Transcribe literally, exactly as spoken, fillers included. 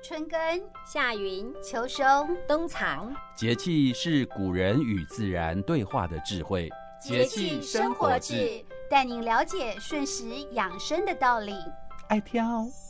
春耕、 夏耘、 秋收、 冬藏。 节气是古人与自然对话的智慧。 节气生活志，带您了解顺时养生的道理。 爱挑。